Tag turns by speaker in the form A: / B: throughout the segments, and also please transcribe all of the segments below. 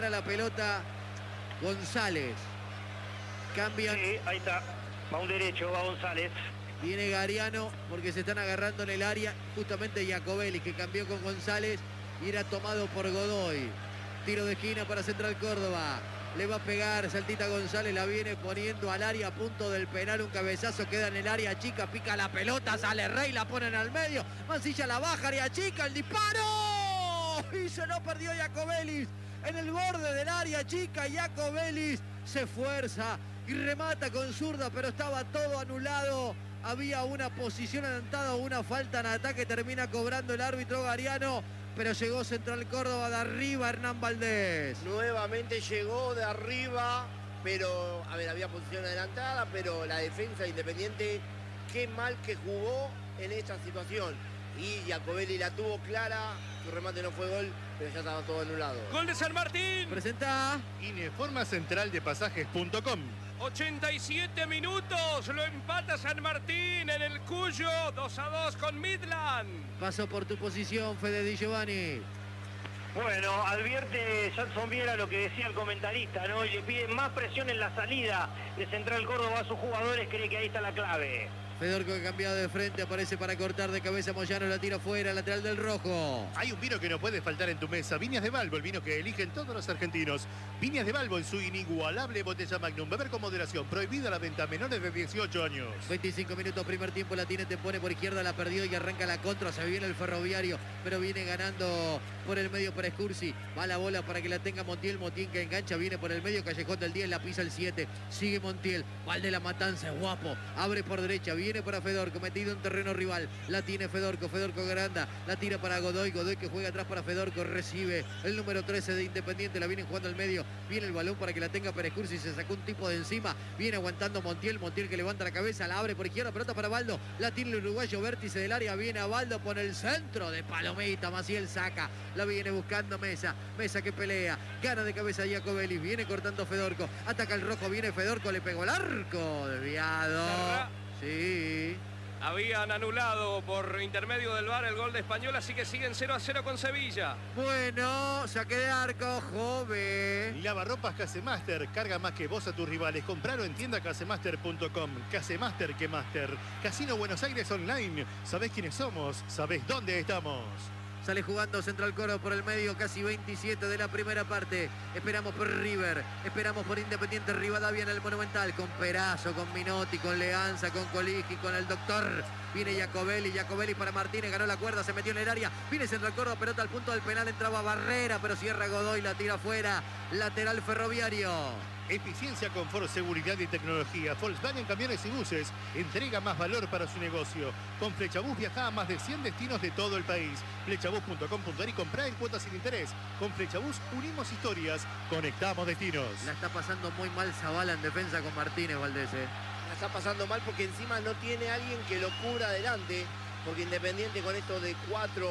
A: La pelota González. Cambian.
B: Sí, ahí está. Va un derecho, va González.
A: Viene Gariano porque se están agarrando en el área. Justamente Jacobelli, que cambió con González y era tomado por Godoy. Tiro de esquina para Central Córdoba. Le va a pegar, Saltita González la viene poniendo al área a punto del penal. Un cabezazo queda en el área chica, pica la pelota, sale Rey, la ponen al medio. Mancilla la baja, área chica, el disparo. Y se lo perdió Jacobelli en el borde del área chica. Jacobelli se esfuerza y remata con zurda, pero estaba todo anulado. Había una posición adelantada o una falta en ataque. Termina cobrando el árbitro Gariano. Pero llegó Central Córdoba de arriba, Hernán Valdés.
C: Nuevamente llegó de arriba, pero, a ver, había posición adelantada, pero la defensa Independiente, qué mal que jugó en esta situación. Y Jacobelli la tuvo clara, su remate no fue gol, pero ya estaba todo anulado.
D: Gol de San Martín.
A: Presenta
E: Ineforma Central de Pasajes.com.
D: 87 minutos, lo empata San Martín en el Cuyo, 2-2 con Midland.
A: Paso por tu posición, Fede Di Giovanni.
B: Bueno, advierte Jackson Viera lo que decía el comentarista, ¿no? Y le pide más presión en la salida de Central Córdoba a sus jugadores, cree que ahí está la clave.
A: Fedorco, que cambiado de frente, aparece para cortar de cabeza. Moyano la tira fuera, lateral del rojo.
E: Hay un vino que no puede faltar en tu mesa. Viñas de Balbo, el vino que eligen todos los argentinos. Viñas de Balbo en su inigualable botella Magnum. Beber con moderación. Prohibida la venta a menores de 18 años.
A: 25 minutos, primer tiempo. La tiene, te pone por izquierda, la perdió y arranca la contra. Se viene el Ferroviario, pero viene ganando por el medio para Escursi. Va la bola para que la tenga Montiel. Montiel que engancha, viene por el medio. Callejón del 10, la pisa el 7. Sigue Montiel. Valde la Matanza, es guapo. Abre por derecha, viene para Fedorco, metido en terreno rival. La tiene Fedorco, Fedorco Granda. La tira para Godoy, Godoy que juega atrás para Fedorco. Recibe el número 13 de Independiente. La viene jugando al medio. Viene el balón para que la tenga Pérez Cursi. Se sacó un tipo de encima. Viene aguantando Montiel. Montiel que levanta la cabeza. La abre por izquierda. Pelota para Baldo. La tiene el uruguayo. Vértice del área. Viene a Baldo por el centro de Palomita. Maciel saca. La viene buscando Mesa. Mesa que pelea. Gana de cabeza Jacobelli. Viene cortando Fedorco. Ataca el rojo. Viene Fedorco. Le pegó el arco. Desviado. Sí.
D: Habían anulado por intermedio del VAR el gol de Español, así que siguen 0-0 con Sevilla.
A: Bueno, saque de arco, joven.
E: Lavarropas Casemaster. Carga más que vos a tus rivales. Compralo en tienda casemaster.com. Casemaster que Master. Casino Buenos Aires Online. ¿Sabés quiénes somos? ¿Sabés dónde estamos?
A: Sale jugando Central Córdoba por el medio, casi 27 de la primera parte. Esperamos por River, esperamos por Independiente Rivadavia en el Monumental. Con Perazo, con Minotti, con Leanza, con Coligi, con el doctor. Viene Jacobelli, Jacobelli para Martínez, ganó la cuerda, se metió en el área. Viene Central Córdoba, pelota al punto del penal, entraba Barrera, pero cierra Godoy, la tira afuera. Lateral Ferroviario.
E: Eficiencia, confort, seguridad y tecnología. Volkswagen Camiones y Buses entrega más valor para su negocio. Con Flechabús viaja a más de 100 destinos de todo el país. Flechabús.com.ar y comprá en cuotas sin interés. Con Flechabús unimos historias, conectamos destinos.
A: La está pasando muy mal Zavala en defensa con Martínez, Valdés.
C: La está pasando mal porque encima no tiene alguien que lo cubra adelante, porque Independiente con esto de 4-1-3-2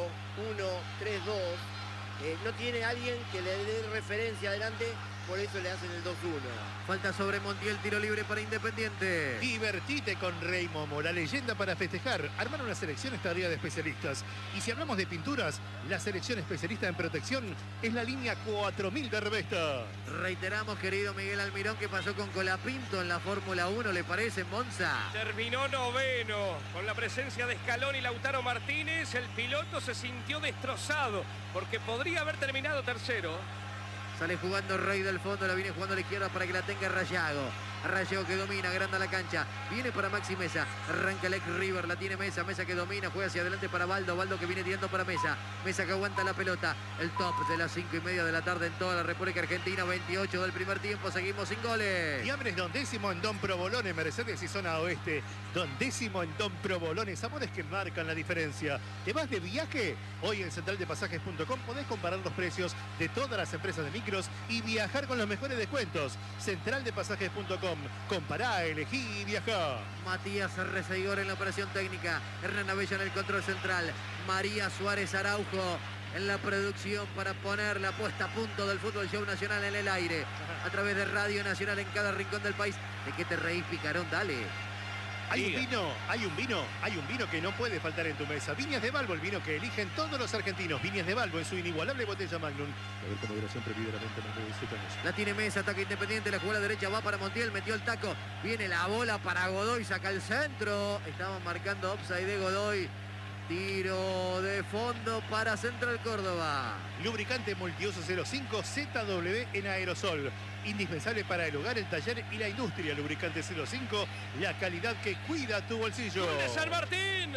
C: no tiene alguien que le dé referencia adelante, por eso le hacen el 2-1.
A: Falta sobre Montiel, tiro libre para Independiente.
E: Divertite con Rey Momo, la leyenda para festejar. Armar una selección es tarea de especialistas. Y si hablamos de pinturas, la selección especialista en protección es la línea 4000 de Revesta.
A: Reiteramos, querido Miguel Almirón, que pasó con Colapinto en la Fórmula 1, ¿le parece, Monza?
D: Terminó noveno. Con la presencia de Scaloni y Lautaro Martínez, el piloto se sintió destrozado porque podría haber terminado tercero.
A: Sale jugando Rey del fondo, la viene jugando a la izquierda para que la tenga Rayago. Rayago que domina, agranda la cancha. Viene para Maxi Mesa. Arranca el ex River, la tiene Mesa. Mesa que domina, juega hacia adelante para Baldo. Baldo que viene tirando para Mesa. Mesa que aguanta la pelota. El top de las 5:30 de la tarde en toda la República Argentina. 28 del primer tiempo, seguimos sin goles.
E: Y abres Don Décimo en Don Provolone, Mercedes y zona oeste. Don Décimo en Don Provolone, sabores que marcan la diferencia. ¿Te vas de viaje? Hoy en centraldepasajes.com podés comparar los precios de todas las empresas de micros y viajar con los mejores descuentos. Centraldepasajes.com. Compará, elegí y viajá.
A: Matías Reseguor en la operación técnica. Hernán Abella en el control central. María Suárez Araujo en la producción para poner la puesta a punto del fútbol show nacional en el aire. A través de Radio Nacional en cada rincón del país. ¿De qué te reís, Picarón? Dale.
E: Hay un vino que no puede faltar en tu mesa. Viñas de Balbo, el vino que eligen todos los argentinos. Viñas de Balbo en su inigualable botella Magnum. A ver cómo duración previo de la venta más de 17 años.
A: La tiene Mesa, ataque Independiente, la jugó a la derecha, va para Montiel, metió el taco. Viene la bola para Godoy, saca el centro. Estaban marcando offside de Godoy. Tiro de fondo para Central Córdoba.
E: Lubricante multiuso 05 ZW en aerosol. Indispensable para el hogar, el taller y la industria. Lubricante 05, la calidad que cuida tu bolsillo.
D: ¡Gol de San Martín!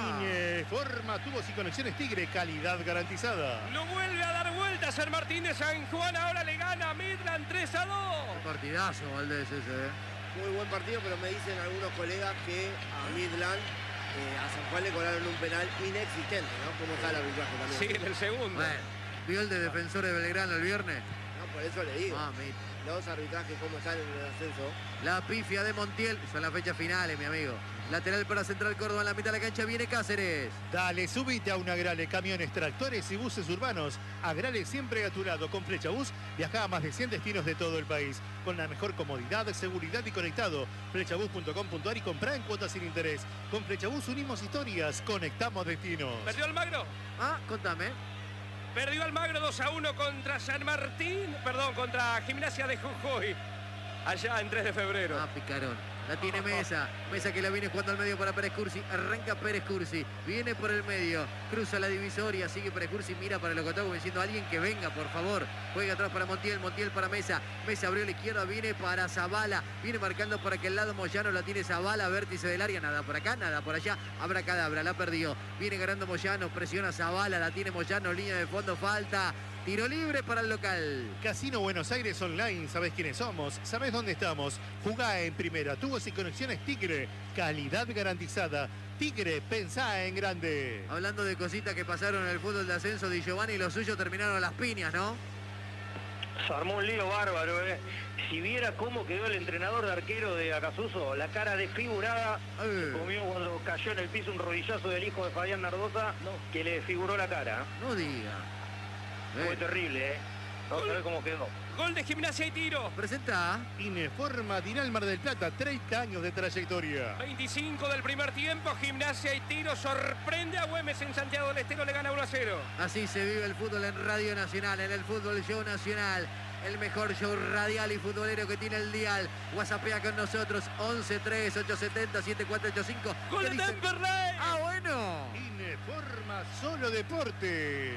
E: Forma tubos y conexiones Tigre, calidad garantizada.
D: Lo vuelve a dar vuelta San Martín de San Juan. Ahora le gana a Midland 3-2.
A: Qué partidazo, Valdés ese,
C: Muy buen partido, pero me dicen algunos colegas que a Midland, a San Juan le cobraron un penal inexistente, ¿no? ¿Cómo está el arbitraje también?
D: Sí, en el segundo.
A: Bueno, vio el de Defensores de Belgrano el viernes.
C: No, por eso le digo.
A: Mamita.
C: Los arbitrajes, cómo están en el ascenso.
A: La pifia de Montiel, son las fechas finales, mi amigo. Lateral para Central Córdoba, en la mitad de la cancha viene Cáceres.
E: Dale, subite a un Agrale, camiones, tractores y buses urbanos. Agrale siempre a tu lado. Con Flecha Bus viaja a más de 100 destinos de todo el país. Con la mejor comodidad, seguridad y conectado. Flechabus.com.ar y comprá en cuotas sin interés. Con Flecha Bus unimos historias, conectamos destinos.
D: ¿Perdió Almagro?
A: Contame.
D: Perdió Almagro 2-1 contra San Martín. Perdón, contra Gimnasia de Jujuy. Allá en 3 de febrero.
A: Picarón. La tiene Mesa. Mesa que la viene jugando al medio para Pérez Cursi. Arranca Pérez Cursi. Viene por el medio. Cruza la divisoria. Sigue Pérez Cursi. Mira para el octavo diciendo a alguien que venga, por favor. Juega atrás para Montiel. Montiel para Mesa. Mesa abrió a la izquierda. Viene para Zavala. Viene marcando para aquel lado Moyano. La tiene Zavala. Vértice del área. Nada por acá, nada por allá. Abracadabra. La perdió. Viene ganando Moyano. Presiona Zavala. La tiene Moyano. Línea de fondo. Falta. Tiro libre para el local.
E: Casino Buenos Aires Online, sabés quiénes somos, sabés dónde estamos. Jugá en primera, tubos y conexiones Tigre, calidad garantizada. Tigre, pensá en grande.
A: Hablando de cositas que pasaron en el fútbol de ascenso, Di Giovanni y los suyos terminaron a las piñas, ¿no?
B: Se armó un lío bárbaro, Si viera cómo quedó el entrenador de arquero de Acasuso, la cara desfigurada, se comió cuando cayó en el piso un rodillazo del hijo de Fabián Nardosa, que le desfiguró la cara.
A: No diga.
B: Fue terrible, Vamos a ver cómo quedó.
D: Gol de Gimnasia y Tiro.
A: Presenta.
E: Ineforma Dinal Mar del Plata, 30 años de trayectoria.
D: 25 del primer tiempo, Gimnasia y Tiro sorprende a Güemes en Santiago del Estero, le gana 1-0.
A: Así se vive el fútbol en Radio Nacional, en el Fútbol Show Nacional. El mejor show radial y futbolero que tiene el dial. WhatsAppea con nosotros 11-3-870-7485.
D: ¡Gol de Temperley!
A: Bueno.
E: Ineforma Solo Deportes.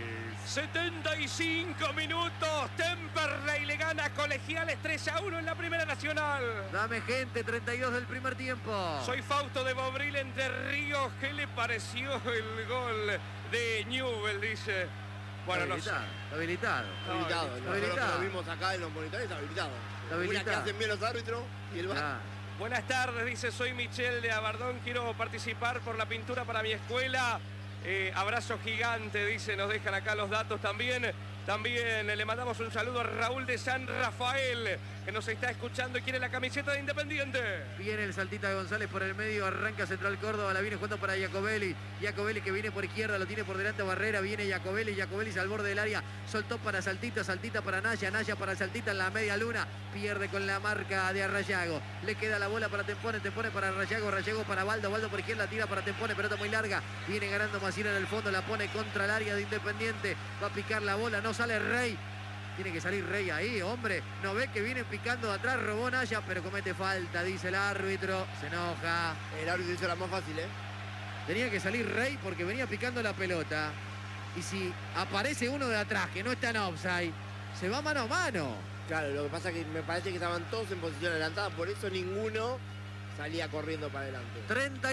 D: 75 minutos. Temperley le gana a Colegiales 3-1 en la Primera Nacional.
A: Dame gente, 32 del primer tiempo.
D: Soy Fausto de Bobril, Entre Ríos. ¿Qué le pareció el gol de Newell? Dice. Bueno, no sé.
A: Habilitado.
C: Nosotros lo vimos acá en los monitores, habilitado. Una que hacen bien los árbitros y el VAR.
D: Buenas tardes, dice, soy Michelle de Abardón, quiero participar por la pintura para mi escuela. Abrazo gigante, dice, nos dejan acá los datos también. También le mandamos un saludo a Raúl de San Rafael, que nos está escuchando y quiere la camiseta de Independiente.
A: Viene el Saltita de González por el medio, arranca Central Córdoba, la viene jugando para Jacobelli. Jacobelli que viene por izquierda, lo tiene por delante Barrera, viene Jacobelli al borde del área, soltó para Saltita, Saltita para Naya, Naya para Saltita en la media luna, pierde con la marca de Arrayago. Le queda la bola para Tempone, Tempone para Arrayago, Arrayago para Baldo, Baldo por izquierda, tira para Tempone, pelota muy larga, viene ganando Maciel en el fondo, la pone contra el área de Independiente, va a picar la bola, no sale Rey. Tiene que salir Rey ahí, hombre. No ve que viene picando de atrás, robó Naya, pero comete falta, dice el árbitro. Se enoja.
C: El árbitro hizo la más fácil,
A: Tenía que salir Rey porque venía picando la pelota. Y si aparece uno de atrás que no está en offside, se va mano a mano.
C: Claro, lo que pasa es que me parece que estaban todos en posición adelantada, por eso ninguno salía corriendo para adelante.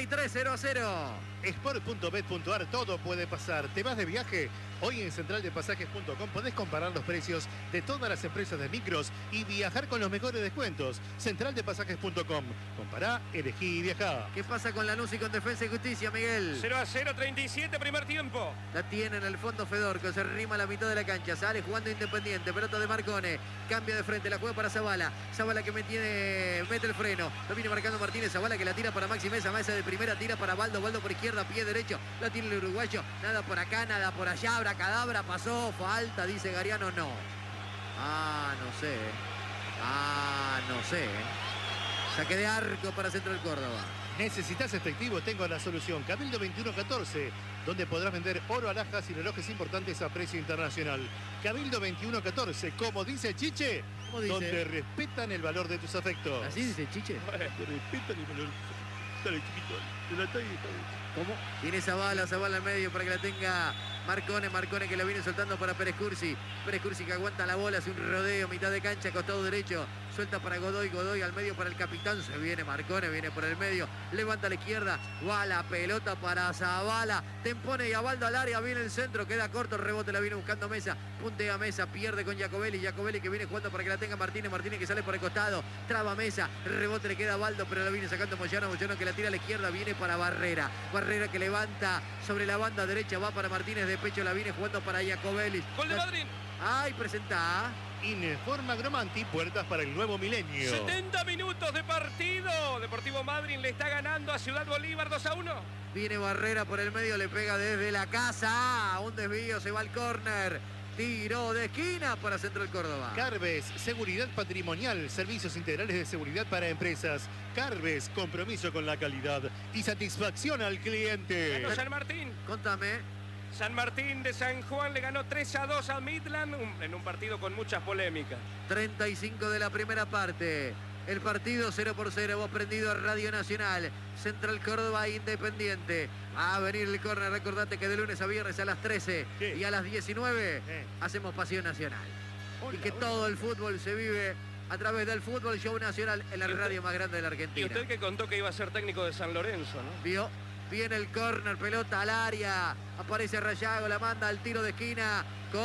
A: 33-0-0.
E: Sport.bet.ar, todo puede pasar. ¿Te vas de viaje? Hoy en centraldepasajes.com podés comparar los precios de todas las empresas de micros y viajar con los mejores descuentos. Centraldepasajes.com. Compará, elegí y viajá.
A: ¿Qué pasa con Lanús y con Defensa y Justicia, Miguel?
D: 0-0, 37, primer tiempo.
A: La tiene en el fondo Fedorco, se rima a la mitad de la cancha, sale jugando Independiente, pelota de Marcone, cambia de frente, la juega para Zavala. Zavala que mete el freno, lo viene marcando Martínez, Zavala que la tira para Maxi Mesa, Mesa de primera, tira para Baldo, Baldo por izquierda, pie derecho, la tiene el uruguayo, nada por acá, nada por allá, abracadabra, pasó, falta, dice Gariano, no. No sé. Saque de arco para Central Córdoba.
E: ¿Necesitas efectivo? Tengo la solución. Cabildo 2114, donde podrás vender oro, alhajas y relojes importantes a precio internacional. Cabildo 2114, como dice Chiche,
A: ¿Cómo dice?
E: donde respetan el valor de tus afectos.
A: ¿Así dice Chiche?
E: Donde respetan el valor. Dale, chiquito, de la talla.
A: ¿Cómo? Tiene Zavala al medio para que la tenga Marcone que la viene soltando para Pérez Cursi. Pérez Cursi que aguanta la bola, hace un rodeo, mitad de cancha, costado derecho. Suelta para Godoy al medio para el capitán. Se viene Marcone, viene por el medio. Levanta a la izquierda, va la pelota para Zavala. Tempone y Abaldo al área, viene el centro, queda corto, el rebote la viene buscando Mesa. Puntea Mesa, pierde con Giacobelli que viene jugando para que la tenga Martínez que sale por el costado. Traba Mesa, rebote le queda a Abaldo, pero la viene sacando Moyano que la tira a la izquierda, viene para Barrera que levanta sobre la banda derecha, va para Martínez de pecho, la viene jugando para Giacobelli.
D: Gol de Madrid.
A: Ay, presenta.
E: Ineforma Gromanti, puertas para el nuevo milenio.
D: 70 minutos de partido. Deportivo Madrid le está ganando a Ciudad Bolívar 2-1.
A: Viene Barrera por el medio, le pega desde la casa. Un desvío, se va al córner. Tiro de esquina para Central Córdoba.
E: Carbes, seguridad patrimonial, servicios integrales de seguridad para empresas. Carbes, compromiso con la calidad y satisfacción al cliente.
D: Ganó San Martín.
A: Contame.
D: San Martín de San Juan le ganó 3-2 a Midland en un partido con muchas polémicas.
A: 35 de la primera parte. El partido 0-0, vos prendido a Radio Nacional. Central Córdoba Independiente. Va a venir el córner, recordate que de lunes a viernes a las 13 y a las 19 hacemos Pasión Nacional. Y que todo el fútbol se vive a través del Fútbol Show Nacional en la radio más grande de la Argentina.
D: Y usted que contó que iba a ser técnico de San Lorenzo, ¿no?
A: Vio, viene el córner, pelota al área. Aparece Rayago, la manda al tiro de esquina.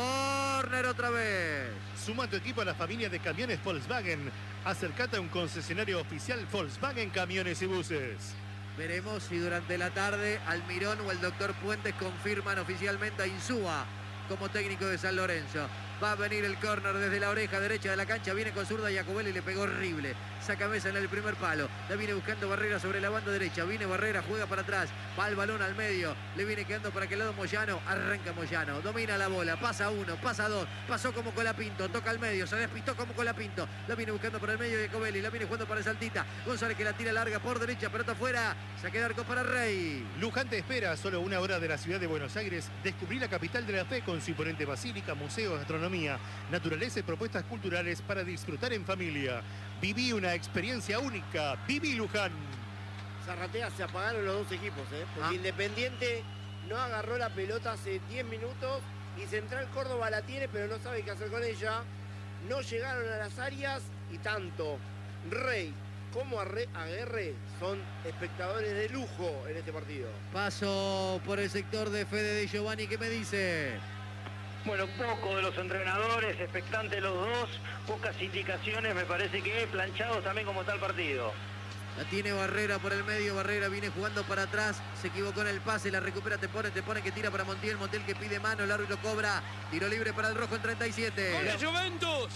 A: Córner otra vez.
E: Suma a tu equipo a la familia de camiones Volkswagen. Acércate a un concesionario oficial Volkswagen Camiones y Buses.
A: Veremos si durante la tarde Almirón o el doctor Puentes confirman oficialmente a Insúa como técnico de San Lorenzo. Va a venir el córner desde la oreja derecha de la cancha. Viene con zurda Giacobelli y le pegó horrible. Saca Mesa en el primer palo. La viene buscando Barrera sobre la banda derecha. Viene Barrera, juega para atrás. Va el balón al medio. Le viene quedando para aquel lado Moyano. Arranca Moyano. Domina la bola. Pasa uno, pasa dos. Pasó como Colapinto. Toca al medio. Se despistó como Colapinto. La viene buscando por el medio Giacobelli. La viene jugando para el Saltita. González que la tira larga por derecha. Pelota afuera. Saque de arco para Rey.
E: Luján te espera a solo una hora de la ciudad de Buenos Aires. Descubrí la capital de la fe con su imponente basílica, museos, gastronomía, naturaleza y propuestas culturales para disfrutar en familia. Viví una experiencia única. Viví Luján.
C: Zarratea, se apagaron los dos equipos, porque Independiente no agarró la pelota hace 10 minutos y Central Córdoba la tiene, pero no sabe qué hacer con ella. No llegaron a las áreas y tanto Rey como Aguerre son espectadores de lujo en este partido.
A: Paso por el sector de Fede de Giovanni, ¿qué me dice?
B: Bueno, poco de los entrenadores, expectantes los dos, pocas indicaciones, me parece que planchados también como está el partido.
A: La tiene Barrera por el medio, Barrera viene jugando para atrás, se equivocó en el pase, la recupera, te pone que tira para Montiel, Montiel que pide mano, el árbitro cobra, tiro libre para el rojo en 37.
D: ¡Gol de Juventus!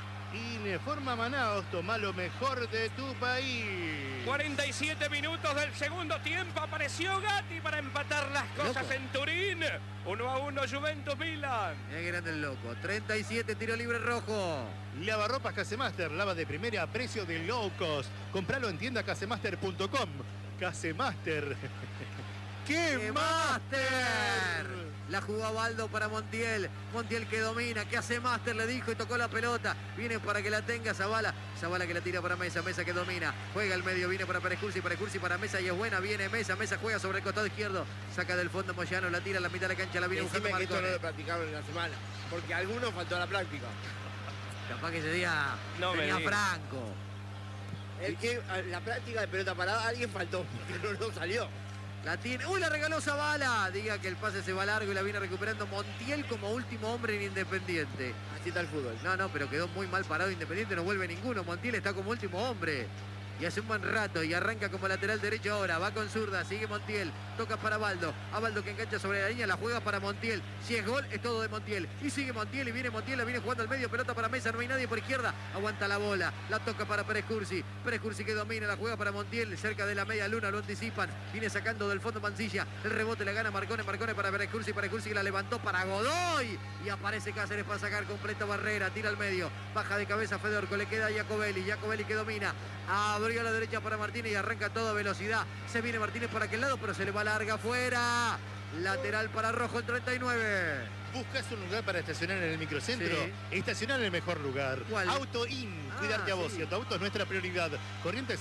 E: Ineforma Manaos, toma lo mejor de tu país.
D: 47 minutos del segundo tiempo, apareció Gatti para empatar las cosas en Turín. 1-1 Juventus-Milan.
A: Mira que grande el loco, 37, tiro libre rojo.
E: Lavarropas Casemaster, lava de primera a precio de low cost. Compralo en tiendacasemaster.com. Casemaster. ¡Qué máster!
A: La jugó Abaldo para Montiel. Montiel que domina, que hace máster, le dijo y tocó la pelota. Viene para que la tenga Zavala. Zavala que la tira para Mesa. Mesa que domina. Juega al medio, viene para Pérez Cursi para Mesa y es buena. Viene Mesa. Mesa juega sobre el costado izquierdo. Saca del fondo Moyano, la tira a la mitad de la cancha. La viene buscando
C: Marcone. Que esto no lo
A: Marcone.
C: practicaron en la semana, porque a algunos faltó a la práctica.
A: Capaz que ese día tenía Franco.
C: La práctica de pelota parada, alguien faltó, pero no salió.
A: La tiene. ¡Uy! La regaló Zavala. Diga que el pase se va largo y la viene recuperando Montiel como último hombre en Independiente.
C: Así está el fútbol.
A: No, pero quedó muy mal parado Independiente. No vuelve ninguno. Montiel está como último hombre. Y hace un buen rato y arranca como lateral derecho ahora. Va con zurda, sigue Montiel. Toca para Abaldo. Abaldo que engancha sobre la línea, la juega para Montiel. Si es gol, es todo de Montiel. Y sigue Montiel y viene Montiel, la viene jugando al medio. Pelota para Mesa, no hay nadie por izquierda. Aguanta la bola, la toca para Pérez Cursi. Pérez Cursi que domina, la juega para Montiel. Cerca de la media luna, lo anticipan. Viene sacando del fondo Mancilla. El rebote la gana Marcone para Pérez Cursi. Pérez Cursi que la levantó para Godoy. Y aparece Cáceres para sacar completa Barrera. Tira al medio. Baja de cabeza Fedorco, le queda a Giacobelli. Giacobelli que domina. Abre abrió a la derecha para Martínez y arranca a toda velocidad. Se viene Martínez por aquel lado, pero se le va larga afuera. Lateral para Rojo, el 39.
E: ¿Buscas un lugar para estacionar en el microcentro?
A: Sí.
E: Estacionar en el mejor lugar.
A: ¿Cuál?
E: Auto In. Cuidarte a vos
A: sí.
E: y a tu auto es nuestra prioridad. Corrientes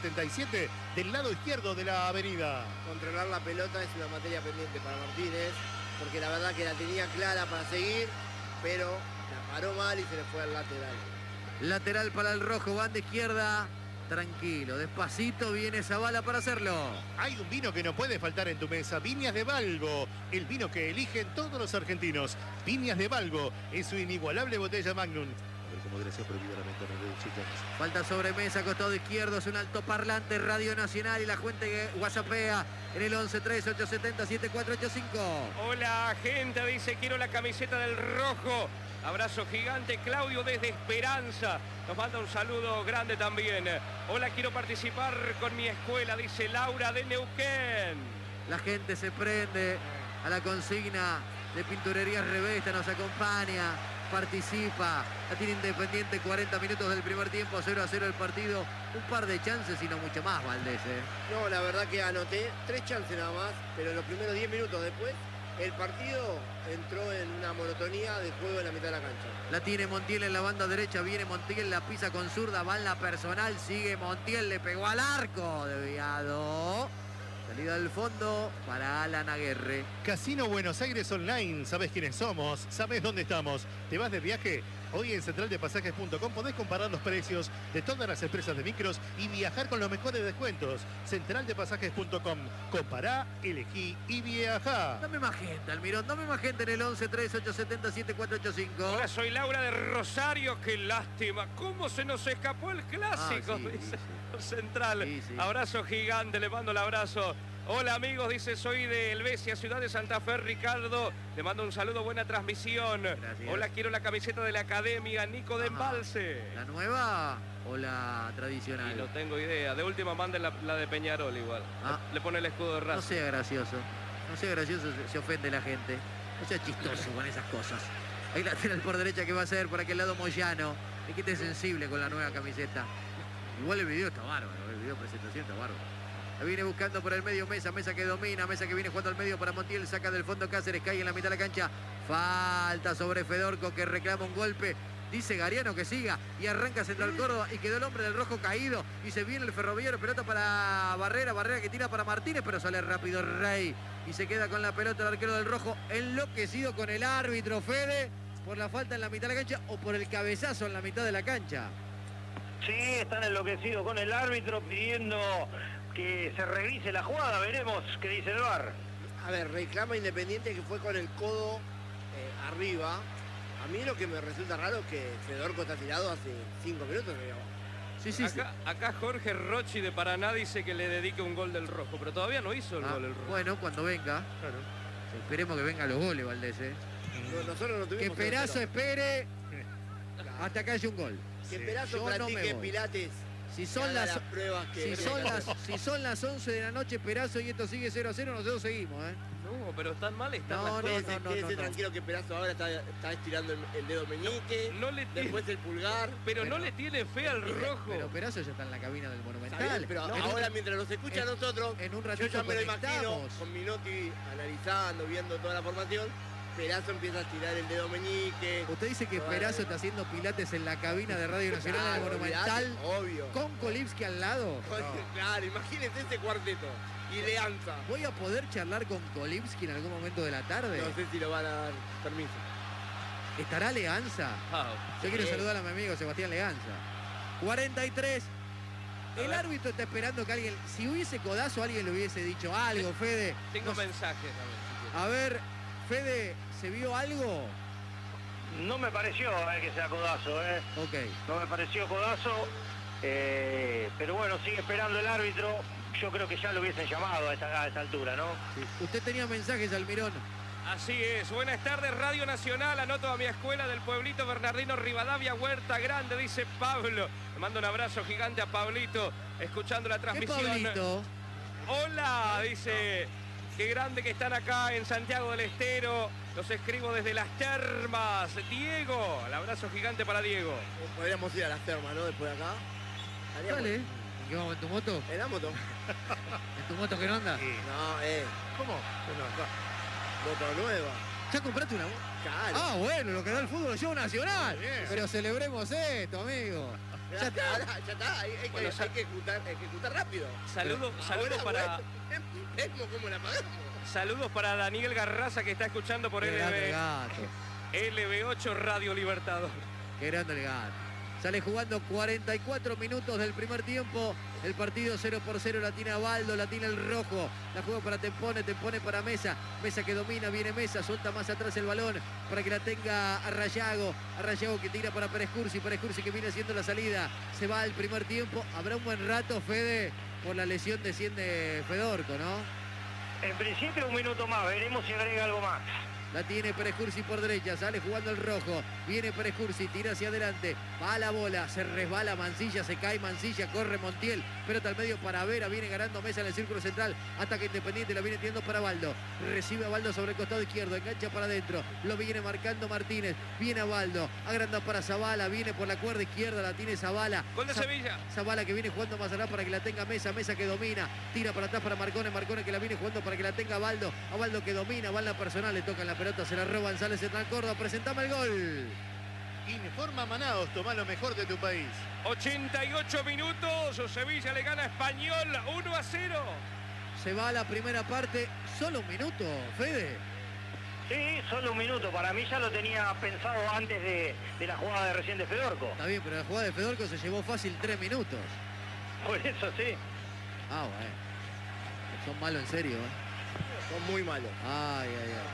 E: 677 del lado izquierdo de la avenida.
C: Controlar la pelota es una materia pendiente para Martínez, porque la verdad que la tenía clara para seguir, pero la paró mal y se le fue al lateral.
A: Lateral para el Rojo, banda izquierda. Tranquilo, despacito viene Zavala para hacerlo.
E: Hay un vino que no puede faltar en tu mesa. Viñas de Valgo. El vino que eligen todos los argentinos. Viñas de Valgo. Es su inigualable botella Magnum. A ver cómo gracias prohibida la venta en el chicos.
A: Falta sobre mesa, costado izquierdo, es un altoparlante, Radio Nacional y la gente whatsappea en el 11-3870-7485.
D: Hola, gente, dice, quiero la camiseta del Rojo. Abrazo gigante. Claudio desde Esperanza nos manda un saludo grande también. Hola, quiero participar con mi escuela, dice Laura de Neuquén.
A: La gente se prende a la consigna de Pinturerías Revesta, nos acompaña, participa. La tiene Independiente, 40 minutos del primer tiempo, 0-0 el partido. Un par de chances y no mucho más, Valdés.
C: No, la verdad que anoté 3 chances nada más, pero en los primeros 10 minutos después, el partido entró en una monotonía de juego en la mitad de la cancha.
A: La tiene Montiel en la banda derecha, viene Montiel, la pisa con zurda, va en la personal, sigue Montiel, le pegó al arco, desviado. Salida del fondo para Alan Aguerre.
E: Casino Buenos Aires Online. ¿Sabés quiénes somos? ¿Sabés dónde estamos? ¿Te vas de viaje? Hoy en centraldepasajes.com podés comparar los precios de todas las empresas de micros y viajar con los mejores descuentos. Centraldepasajes.com. Compará, elegí y viajá.
A: Dame más gente, Almirón, dame más gente en el 11-3870-7485.
D: Hola, soy Laura de Rosario. Qué lástima. ¿Cómo se nos escapó el clásico?
A: Sí,
D: dice
A: sí.
D: Central.
A: Sí, sí.
D: Abrazo gigante, le mando el abrazo. Hola amigos, dice, soy de Helvecia, ciudad de Santa Fe, Ricardo. Le mando un saludo, buena transmisión.
A: Gracias.
D: Hola, quiero la camiseta de la academia, Nico de Embalse.
A: ¿La nueva o la
D: Y
A: tradicional?
D: no tengo idea. De última manden la de Peñarol igual.
A: Ah.
D: Le pone el escudo de
A: No
D: Racing.
A: sea gracioso. No sea gracioso, se ofende la gente. No sea chistoso con esas cosas. Hay lateral por derecha que va a ser por aquel lado Moyano. Es que esté sensible con la nueva camiseta. Igual el video está bárbaro, el video presentación está bárbaro. La viene buscando por el medio Mesa, Mesa que domina, Mesa que viene jugando al medio para Montiel, saca del fondo Cáceres, cae en la mitad de la cancha. Falta sobre Fedorco que reclama un golpe. Dice Gariano que siga y arranca Central Córdoba y quedó el hombre del Rojo caído y se viene el Ferroviario, pelota para Barrera, Barrera que tira para Martínez, pero sale rápido Rey y se queda con la pelota el arquero del Rojo, enloquecido con el árbitro Fede por la falta en la mitad de la cancha o por el cabezazo en la mitad de la cancha.
B: Sí, están enloquecidos con el árbitro pidiendo que se revise la jugada, veremos qué dice el VAR.
C: A ver, reclama Independiente que fue con el codo arriba. A mí lo que me resulta raro es que Fedorco está tirado hace 5 minutos.
A: Sí, sí, sí.
D: Acá Jorge Rochi de Paraná dice que le dedique un gol del Rojo, pero todavía no hizo el gol el Rojo.
A: Bueno, cuando venga.
E: Claro.
A: Esperemos que vengan los goles, Valdés.
C: Nosotros no
A: Que
C: tuvimos
A: Perazo espere hasta que haya un gol.
C: que
E: Sí.
C: Perazo
A: Yo no me
C: practique
A: voy.
C: pilates.
A: Si
C: y
A: son
C: haga
A: las,
C: pruebas que
A: si son las 11 de la noche, Perazo, y esto sigue 0-0, nosotros seguimos, ¿eh?
D: No, pero están mal, están
A: No,
D: las
A: no,
D: cosas.
C: Quédese tranquilo que Perazo ahora está estirando el dedo meñique,
D: No le tiene,
C: después el pulgar.
D: pero
A: Bueno.
D: no le tiene fe al Rojo.
A: Pero Perazo ya está en la cabina del
C: Está
A: Monumental.
C: bien, pero
A: No,
C: ahora mientras nos escucha a
A: en-
C: nosotros,
A: en un
C: yo
A: ratito
C: ya me lo imagino
A: conectamos.
C: con Minotti analizando, viendo toda la formación. Perazo empieza a estirar el dedo meñique.
A: Usted dice que Perazo está haciendo pilates en la cabina de Radio Nacional del
C: Claro,
A: Monumental
C: olvidate, obvio.
A: con Kolipski al lado.
C: Claro, imagínense ese cuarteto. Y Leanza.
A: ¿Voy a poder charlar con Kolipski en algún momento de la tarde?
C: No sé si lo van a dar permiso.
A: ¿Estará Leanza?
D: Ah,
A: Yo quiero
C: Sí.
A: saludar a mi amigo Sebastián Leanza. 43. El árbitro está esperando que alguien, si hubiese codazo, alguien le hubiese dicho algo, Fede.
D: tengo
A: No sé.
D: mensajes también. si quiere.
A: A ver, Fede, ¿se vio algo?
B: No me pareció que sea codazo,
A: Ok.
B: no me pareció codazo, pero bueno, sigue esperando el árbitro. Yo creo que ya lo hubiesen llamado a esta altura, ¿no?
A: Usted tenía mensajes, Almirón.
D: Así es, buenas tardes, Radio Nacional, anoto a mi escuela del pueblito Bernardino Rivadavia, Huerta Grande, dice Pablo. Le mando un abrazo gigante a Pablito, escuchando la
A: ¿Qué
D: transmisión.
A: Pablito?
D: Hola, dice, qué grande que están acá en Santiago del Estero, los escribo desde Las Termas. Diego, el abrazo gigante para Diego.
C: Podríamos ir a las termas, ¿no? Después de acá. Estaría
A: Dale.
C: bueno.
A: ¿Qué vamos en tu moto?
C: En la moto.
A: ¿En tu moto que no anda?
E: Sí.
C: No,
E: ¿Cómo?
C: moto nueva.
A: ¿Ya compraste una moto?
C: Claro.
A: Ah, bueno, lo que da el fútbol es show nacional.
E: Muy bien.
A: Pero celebremos esto, amigo.
C: Ya está. Hay que ejecutar rápido.
D: Saludos para...
C: Vemos cómo la pagamos.
D: Saludos para Daniel Garraza, que está escuchando por
A: Qué grande el gato.
D: LB8 Radio Libertador.
A: Qué grande el gato. Sale jugando 44 minutos del primer tiempo. El partido 0-0, la tiene Abaldo, la tiene el rojo. La juega para Tempone para Mesa. Mesa que domina, viene Mesa, suelta más atrás el balón para que la tenga Arrayago. Arrayago que tira para Pérez Cursi que viene haciendo la salida. Se va al primer tiempo. Habrá un buen rato, Fede, por la lesión desciende Fedorco, ¿no?
B: En principio un minuto más, veremos si agrega algo más.
A: La tiene Pérez Cursi por derecha, sale jugando el rojo. Viene Pérez Cursi, tira hacia adelante. Va a la bola, se resbala Mancilla, se cae Mancilla, corre Montiel. Pelota al medio para Vera, viene ganando Mesa en el círculo central. Ataque Independiente, la viene tirando para Baldo. Recibe a Baldo sobre el costado izquierdo, engancha para adentro. Lo viene marcando Martínez. Viene a Baldo, agranda para Zavala, viene por la cuerda izquierda, la tiene Zavala.
D: Gol de Sevilla.
A: Zavala que viene jugando más atrás para que la tenga Mesa, Mesa que domina. Tira para atrás para Marcone, Marcone que la viene jugando para que la tenga Baldo. A Baldo que domina, va en la personal, le toca la pelota, se la roban, sale Central Córdoba, presentame el gol.
E: Informa Manaos, toma lo mejor de tu país.
D: 88 minutos, Sevilla le gana a Español 1-0.
A: Se va a la primera parte, solo un minuto, Fede.
B: Sí, solo un minuto. Para mí ya lo tenía pensado antes de la jugada de recién de Fedorco.
A: Está bien, pero la jugada de Fedorco se llevó fácil 3 minutos.
B: Por eso sí.
A: Ah, bueno. Son malos en serio,
C: Son muy malos.
A: Ay.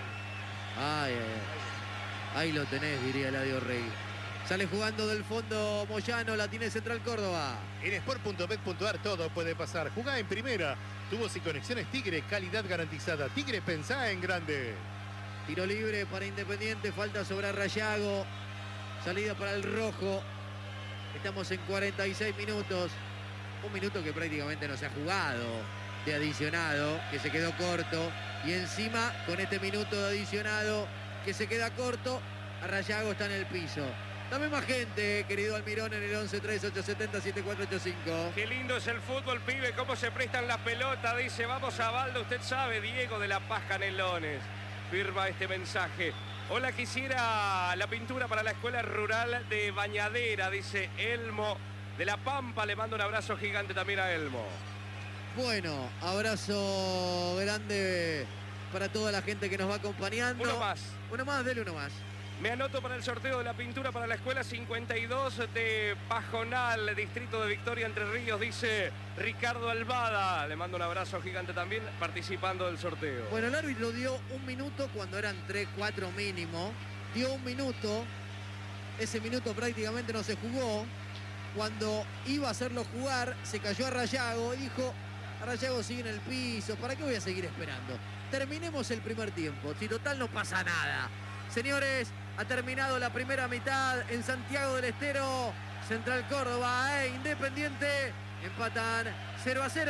A: Ahí lo tenés, diría Eladio Rey. Sale jugando del fondo Moyano, la tiene Central Córdoba.
E: En sport.bet.ar todo puede pasar. Jugá en primera. Tubos y conexiones Tigre, calidad garantizada. Tigre, pensá en grande.
A: Tiro libre para Independiente, falta sobre Arrayago. Salida para el rojo. Estamos en 46 minutos. Un minuto que prácticamente no se ha jugado de adicionado, que se quedó corto. Y encima, con este minuto de adicionado que se queda corto, Arrayago está en el piso. Dame más gente, querido Almirón, en el 11-3870-7485.
D: Qué lindo es el fútbol, pibe, cómo se prestan las pelotas. Dice, vamos a Baldo, usted sabe, Diego de la Paz Canelones. Firma este mensaje. Hola, quisiera la pintura para la escuela rural de Bañadera, dice Elmo de La Pampa. Le mando un abrazo gigante también a Elmo.
A: Bueno, abrazo grande para toda la gente que nos va acompañando.
D: Uno más.
A: Uno más, dele uno más.
D: Me anoto para el sorteo de la pintura para la escuela 52 de Pajonal, distrito de Victoria, Entre Ríos, dice Ricardo Albada. Le mando un abrazo gigante también, participando del sorteo.
A: Bueno, el árbitro dio un minuto cuando eran 3, 4 mínimo. Dio un minuto. Ese minuto prácticamente no se jugó. Cuando iba a hacerlo jugar, se cayó Arrayago y dijo, Arrayago sigue en el piso, ¿para qué voy a seguir esperando? Terminemos el primer tiempo, si total no pasa nada. Señores, ha terminado la primera mitad en Santiago del Estero. Central Córdoba e Independiente empatan 0-0.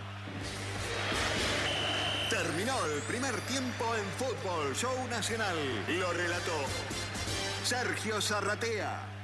F: Terminó el primer tiempo en Fútbol Show Nacional. Lo relató Sergio Zarratea.